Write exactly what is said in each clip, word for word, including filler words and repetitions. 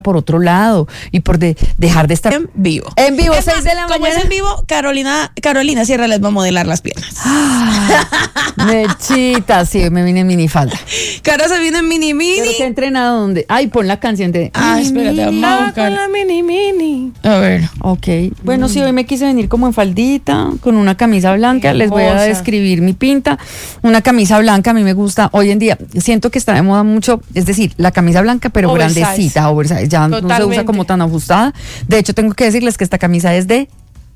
por otro lado y por de, dejar de estar en vivo. En vivo, es seis más, de la como mañana. Es en vivo, Carolina, Carolina Sierra les va a modelar las piernas. Ah, mechita, sí, me vine en minifalda. Caro se viene en mini mini. ¿Pero qué entrenado dónde? Ay, pon la canción de... Ah, espérate, vamos a buscar. la mini mini. A ver. Ok, bueno, sí, hoy me quise venir como en faldita, con una camisa blanca, les voy a Hermosa. describir mi pinta. Una camisa blanca, a mí me gusta, hoy en día, siento que está de moda mucho, es decir, la camisa blanca, pero Oversize. grandecita, oversize, ya no se usa Totalmente. como tan ajustada. De hecho, tengo que decirles que esta camisa es de...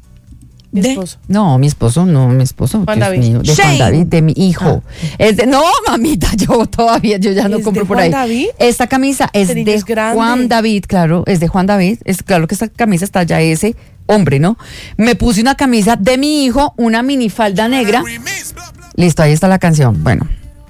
Mi De- esposo. No, mi esposo, no, mi esposo, Juan Dios David. mío, de Juan Shane. David, de mi hijo. Es de, no, mamita, yo todavía, yo ya no ¿Es compro de por Juan ahí. David? Esta camisa es Este niño de es grande. Juan David, claro, es de Juan David. Es claro que esta camisa está ya ese hombre, ¿no? Me puse una camisa de mi hijo, una minifalda negra. Listo, ahí está la canción. Bueno.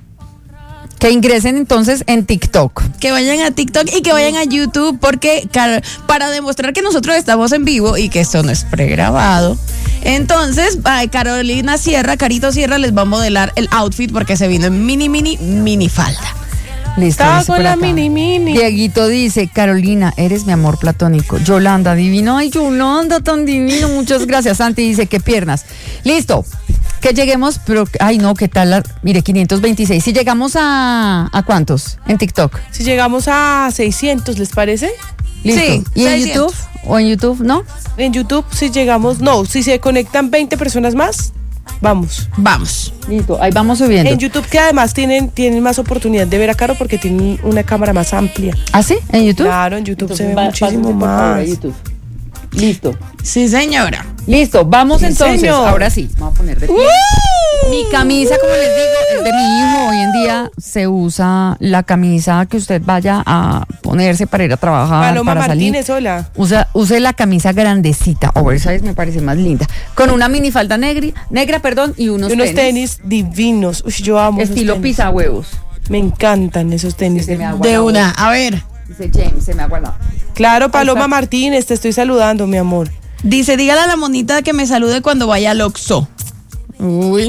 Que ingresen entonces en TikTok. Que vayan a TikTok y que vayan a YouTube porque Car- para demostrar que nosotros estamos en vivo y que esto no es pregrabado. Entonces, ay, Carolina Sierra, Carito Sierra les va a modelar el outfit porque se vino en mini mini mini falda. Listo. Estaba dice con por la acá. mini mini. Dieguito dice, Carolina, eres mi amor platónico. Yolanda, divino. Ay, Yolanda, tan divino. Muchas gracias. Santi dice, qué piernas. Listo. Que lleguemos, pero, ay no, ¿qué tal? La, mire, quinientos veintiséis. Si llegamos a, ¿a cuántos? En TikTok. Si llegamos a seiscientos, ¿les parece? Listo. Sí, ¿Y en seiscientos. YouTube? ¿O en YouTube? ¿No? En YouTube, si llegamos, no, si se conectan veinte personas más, vamos. Vamos. Listo. Ahí vamos subiendo. En YouTube, que además tienen, tienen más oportunidad de ver a Caro porque tienen una cámara más amplia. ¿Ah, sí? ¿En YouTube? Claro, en YouTube se ve va- muchísimo pásense, por favor, a más. YouTube. Listo. Sí, señora. Listo, vamos Sí, entonces. señor. Ahora sí, vamos a poner de pie. Mi camisa, como les digo, es de mi hijo. Hoy en día se usa la camisa que usted vaya a ponerse para ir a trabajar, Paloma para Martínez, salir. hola. Usa, use la camisa grandecita, oversize me parece más linda, con una minifalda negra, negra, perdón, y unos, Y unos tenis, tenis, divinos. Uy, yo amo esos estilo tenis. pisa huevos. Me encantan esos tenis. Se me agua De la una. boca. A ver. Dice James, se me ha guardado. Claro, Paloma está. Martínez, te estoy saludando, mi amor. Dice, dígale a la monita que me salude cuando vaya al Oxxo. Uy.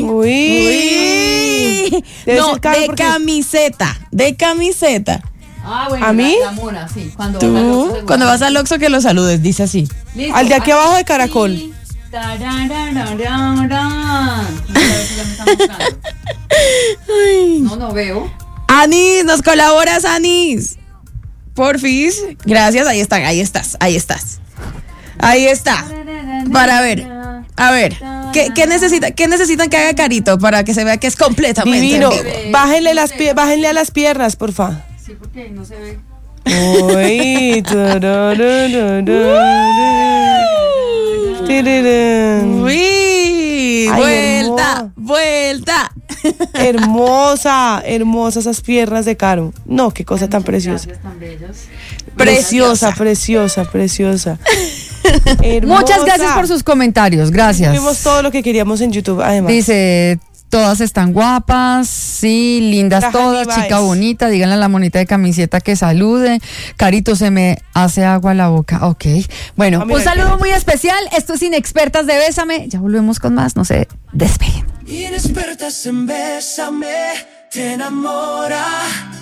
Uy. Uy. Debe No, ser caro de porque- camiseta. De camiseta. Ah, bueno, ¿A mí? La, la mona, sí. Cuando Tú, vas al Oxxo, seguro. cuando vas al Oxxo, que lo saludes. Dice así. Listo. Al de aquí abajo de Caracol. Sí. Tarararararán. A ver si ya me están buscando. No, no veo. Anis, nos colaboras, Anis. Porfis. Gracias, ahí están, ahí estás, ahí estás. Ahí está. Para ver. A ver. ¿Qué, qué, necesita, ¿Qué necesitan que haga Carito para que se vea que es completamente Divino. en vivo? Bájenle, las pie- bájenle a las piernas, porfa. Sí, porque ahí no se ve. Uy. Tirirán. Uy, Ay, vuelta, hermosa. vuelta. Hermosa, hermosa esas piernas de Caro. No, qué cosa tan preciosa. Gracias, tan bellos. Preciosa, preciosa, preciosa. Hermosa. Muchas gracias por sus comentarios, gracias. Vimos todo lo que queríamos en YouTube, además. Dice, todas están guapas, sí, lindas Raja todas, Levi's. chica bonita, díganle a la monita de camiseta que salude. Carito, se me hace agua la boca. Ok, bueno, Ah, mira, un saludo muy especial. Esto es Inexpertas de Bésame. Ya volvemos con más, no se despeguen. Inexpertas en Bésame, te enamora.